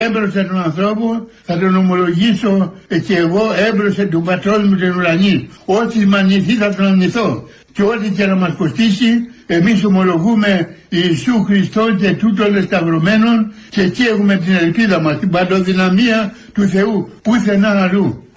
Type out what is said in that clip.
Έμπροστα του ανθρώπου θα τον ομολογήσω και εγώ έμπροστα του πατρός μου τον ουρανή. Ό,τι μ' αρνηθεί θα τον αρνηθώ. Και ό,τι και να μας κοστίσει, εμείς ομολογούμε Ιησού Χριστό και τούτων εσταυρωμένων και εκεί έχουμε την ελπίδα μας, την παντοδυναμία του Θεού, πουθενά αλλού.